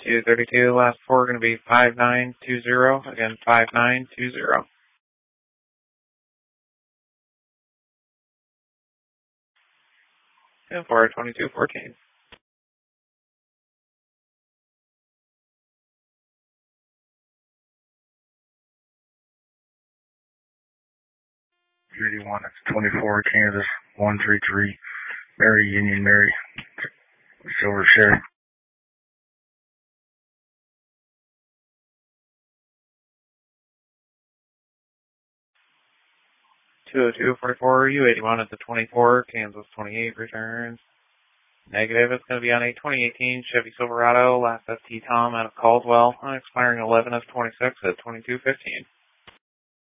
232, last four going to be 5920. Again, 5920. And for 2214. 81, that's 24, Kansas, 133, Mary, Union Mary, Silver Sherry. (20244) U81 at the 24, Kansas 28 returns. Negative, it's going to be on a 2018 Chevy Silverado, last ST Tom out of Caldwell, expiring 11 of 26 at 2215.